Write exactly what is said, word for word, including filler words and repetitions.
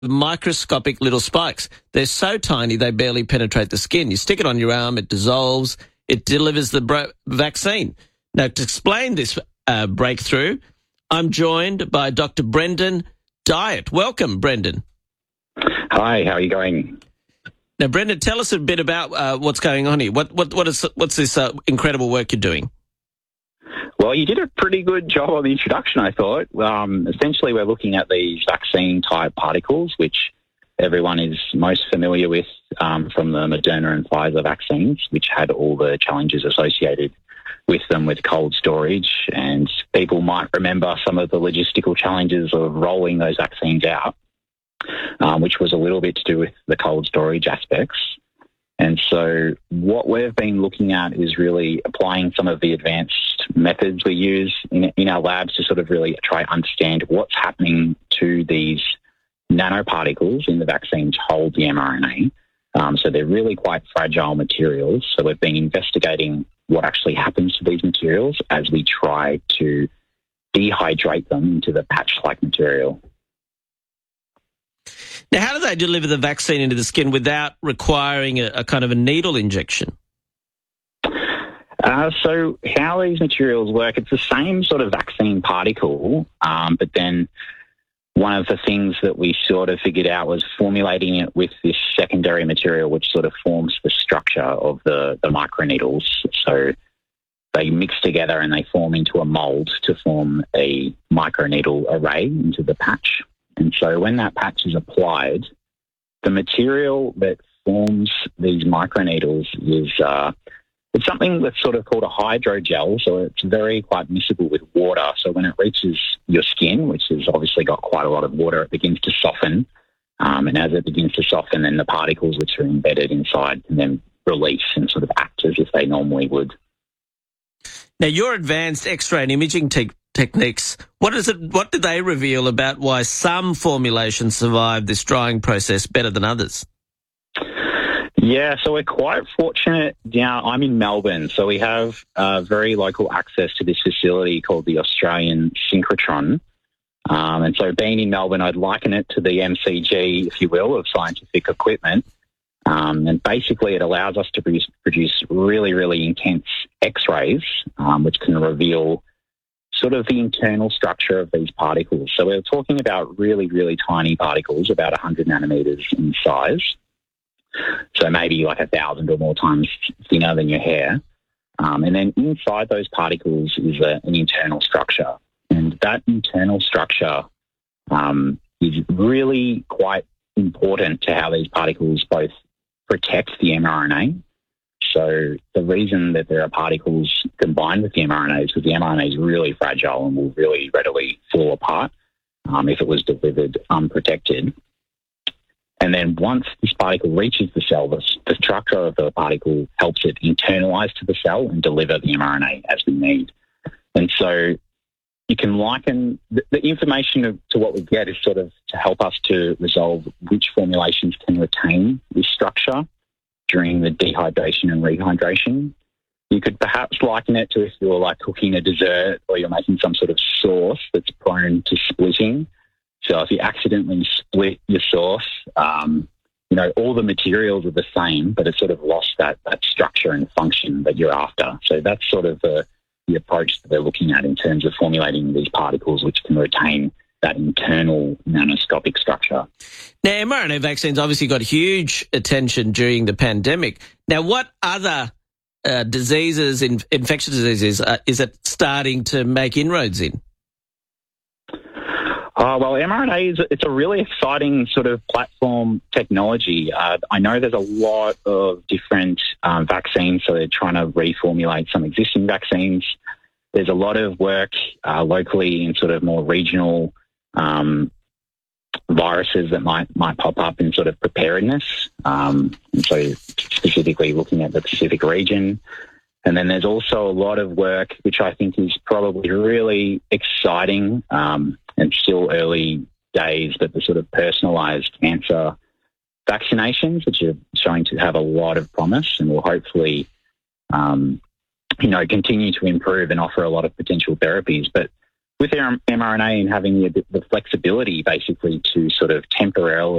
microscopic little spikes. They're so tiny they barely penetrate the skin. You stick it on your arm, it dissolves, it delivers the bro- vaccine. Now, to explain this uh, breakthrough, I'm joined by Doctor Brendan Dyett. Welcome, Brendan. Hi, how are you going? Now, Brendan, tell us a bit about uh, what's going on here. What what what is what's this uh, incredible work you're doing? Well, you did a pretty good job on the introduction, I thought. Um, essentially, we're looking at these vaccine-type particles, which everyone is most familiar with um, from the Moderna and Pfizer vaccines, which had all the challenges associated with them with cold storage. And people might remember some of the logistical challenges of rolling those vaccines out, um, which was a little bit to do with the cold storage aspects. And so what we've been looking at is really applying some of the advanced methods we use in, in our labs to sort of really try to understand what's happening to these nanoparticles in the vaccine to hold the mRNA. Um, so they're really quite fragile materials. So we've been investigating what actually happens to these materials as we try to dehydrate them into the patch-like material. Now, how do they deliver the vaccine into the skin without requiring a, a kind of a needle injection? Uh, so how these materials work, it's the same sort of vaccine particle, um, but then one of the things that we sort of figured out was formulating it with this secondary material which sort of forms the structure of the, the microneedles. So they mix together and they form into a mould to form a microneedle array into the patch. And so when that patch is applied, the material that forms these microneedles is uh, it's something that's sort of called a hydrogel. So it's very quite miscible with water. So when it reaches your skin, which has obviously got quite a lot of water, it begins to soften. Um, and as it begins to soften, then the particles which are embedded inside can then release and sort of act as if they normally would. Now, your advanced X-ray and imaging te- techniques, what is it? What did they reveal about why some formulations survive this drying process better than others? Yeah, so we're quite fortunate now. I'm in Melbourne, so we have uh, very local access to this facility called the Australian Synchrotron. Um, and so being in Melbourne, I'd liken it to the M C G, if you will, of scientific equipment. Um, and basically it allows us to produce, produce really, really intense X-rays, um, which can reveal sort of the internal structure of these particles. So we're talking about really, really tiny particles, about one hundred nanometers in size. So maybe like a thousand or more times thinner than your hair. Um, and then inside those particles is a, an internal structure. And that internal structure um, is really quite important to how these particles both protect the mRNA. So the reason that there are particles combined with the mRNA is because the mRNA is really fragile and will really readily fall apart um, if it was delivered unprotected. And then once this particle reaches the cell, the, the structure of the particle helps it internalize to the cell and deliver the mRNA as we need. And so you can liken the, the information of, to what we get is sort of to help us to resolve which formulations can retain this structure during the dehydration and rehydration. You could perhaps liken it to if you're like cooking a dessert or you're making some sort of sauce that's prone to splitting. So if you accidentally split your sauce, um, you know, all the materials are the same, but it's sort of lost that, that structure and function that you're after. So that's sort of the, the approach that they're looking at in terms of formulating these particles which can retain that internal nanoscopic structure. Now, mRNA vaccines obviously got huge attention during the pandemic. Now, what other uh, diseases, in, infectious diseases, uh, is it starting to make inroads in? Uh, well, mRNA is it's a really exciting sort of platform technology. Uh, I know there's a lot of different um, vaccines, so they're trying to reformulate some existing vaccines. There's a lot of work uh, locally in sort of more regional um, viruses that might might pop up in sort of preparedness. Um, and so specifically looking at the Pacific region. And then there's also a lot of work, which I think is probably really exciting um, and still early days, but the sort of personalised cancer vaccinations, which are showing to have a lot of promise and will hopefully, um, you know, continue to improve and offer a lot of potential therapies. But with mRNA and having the, the flexibility basically to sort of temporarily